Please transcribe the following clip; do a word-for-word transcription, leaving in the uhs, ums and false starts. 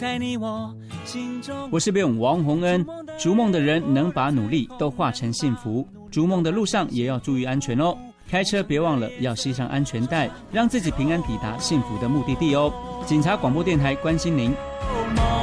在你我心中。 我是编王洪恩，逐梦的人能把努力都化成幸福，逐梦的路上也要注意安全哦。开车别忘了要系上安全带，让自己平安抵达幸福的目的地哦。警察广播电台关心您。